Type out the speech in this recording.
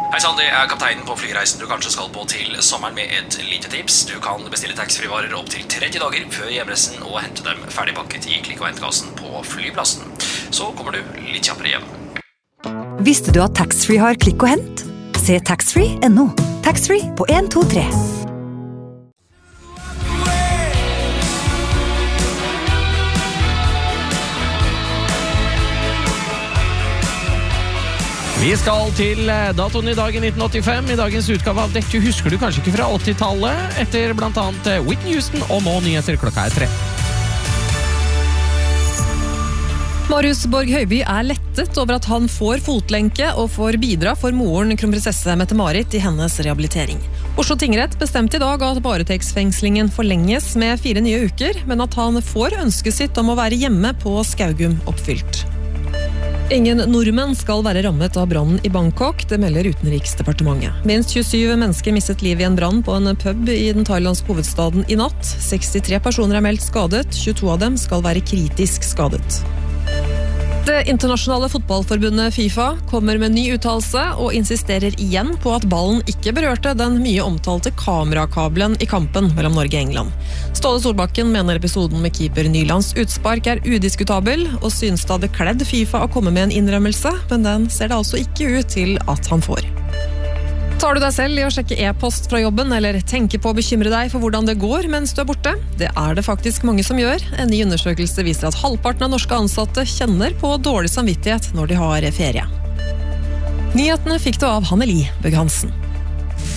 Hei Sandy, jeg kapteinen på flyreisen du kanskje skal på til sommeren med et lite tips. Du kan bestille taxfree-varer opp til 30 dager før hjemreisen og hente dem ferdigpakket i klikk- og hentkassen på flyplassen. Så kommer du litt kjappere hjem. Visste du at taxfree har klikk og hent? Se taxfree.no. Taxfree på 1, 2, 3. Vi skal til datoen i dag i 1985. I dagens utgave av Dekk husker du kanskje ikke fra 80-tallet, etter blant annet Whitney Houston og nå nyheter klokka 3. Marius Borg Høiby lettet over at han får fotlenke og får bidra for moren kronprinsesse Mette-Marit i hennes rehabilitering. Oslo tingrett bestemte i dag at varetektsfengslingen forlenges med 4 nye uker, men at han får ønsket sitt om å være hjemme på Skaugum oppfylt. Ingen nordmenn skal være rammet av brannen i Bangkok, det melder Utenriksdepartementet. Minst 27 mennesker mistet liv i en brann på en pub i den thailandske hovedstaden i natt. 63 personer meldt skadet, 22 av dem skal være kritisk skadet. Det internasjonale fotballforbundet FIFA kommer med ny uttalelse og insisterer igjen på at ballen ikke berørte den mye omtalte kamerakabelen i kampen mellom Norge og England. Ståle Solbakken mener episoden med keeper Nylands utspark udiskutabel, og synes det hadde kledd FIFA å komme med en innrømmelse, men den ser det altså ikke ut til at han får. Tar du deg selv i å sjekke e-post fra jobben, eller tenker på å bekymre deg for hvordan det går mens du borte? Det det faktisk mange som gjør. En ny undersøkelse viser at halvparten av norske ansatte kjenner på dårlig samvittighet når de har ferie. Nyhetene fikk du av Hanneli Bøgh Hansen.